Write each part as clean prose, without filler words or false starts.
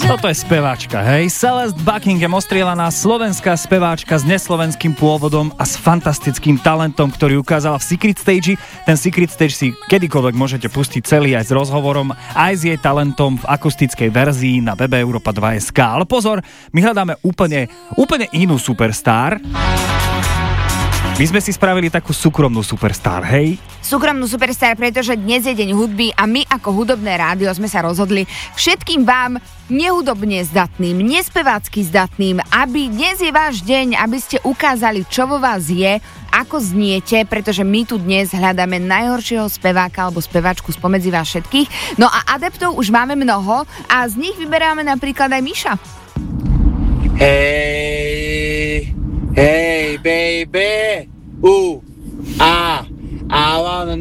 Toto je speváčka, hej. Celeste Buckingham, ostrielaná slovenská speváčka s neslovenským pôvodom a s fantastickým talentom, ktorý ukázala v Secret Stage. Ten Secret Stage si kedykoľvek môžete pustiť celý aj s rozhovorom, aj s jej talentom v akustickej verzii na webe Europa 2.sk. Ale pozor, my hľadáme úplne inú superstar. My sme si spravili takú súkromnú superstar, hej? Súkromnú superstar, pretože dnes je deň hudby a my ako hudobné rádio sme sa rozhodli všetkým vám nehudobne zdatným, nespevácky zdatným, aby dnes je váš deň, aby ste ukázali, čo vo vás je, ako zniete, pretože my tu dnes hľadáme najhoršieho speváka alebo speváčku spomedzi vás všetkých. No a adeptov už máme mnoho a z nich vyberáme napríklad aj Miša. Hey, baby, I wanna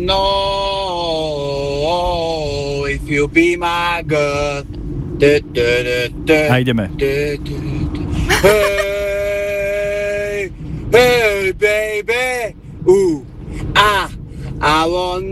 know if you be my girl. A ideme. Hey, baby, I wanna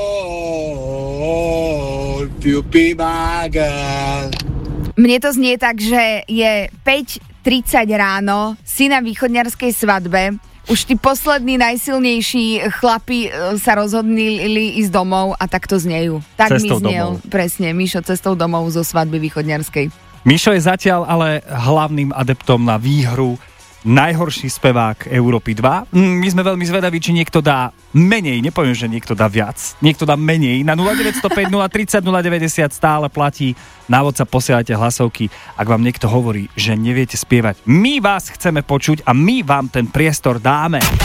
know if you be my girl. Mne to znie tak, že je 5:30 ráno, si na východňarskej svadbe, už tí poslední najsilnejší chlapi sa rozhodnili ísť domov a takto znejú. Tak cestou mi znel, domov. presne, Mišo cestou domov zo svadby východňarskej. Mišo je zatiaľ ale hlavným adeptom na výhru najhorší spevák Európy 2. My sme veľmi zvedaví, či niekto dá menej, nepoviem, že niekto dá viac, niekto dá menej. Na 0905 030 090 stále platí. Na WhatsApp posielajte hlasovky, ak vám niekto hovorí, že neviete spievať. My vás chceme počuť a my vám ten priestor dáme.